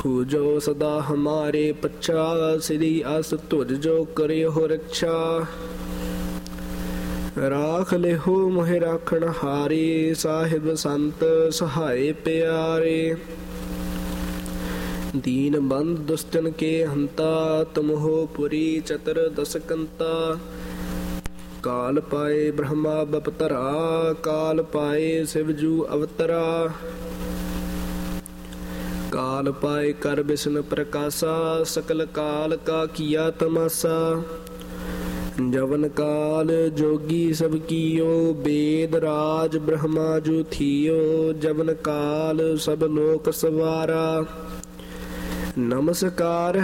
हो जो सदा हमारे पच्छा, श्री अस तुझ जो करे हो रक्षा। राख ले हो मोहि राखण हारे, साहिब संत सहाय प्यारे। दीन बंद दुष्टन के हंता, तुम हो पुरी चतर दस कंता। काल पाए ब्रह्मा बपतरा, काल पाए शिवजू अवतरा। काल पाए कर विष्णु प्रकाशा, सकल काल का किया तमाशा। जवन काल जोगी सब कियो, वेद राज ब्रह्मा जो थियो। जवन काल सब लोक सवारा, नमस्कार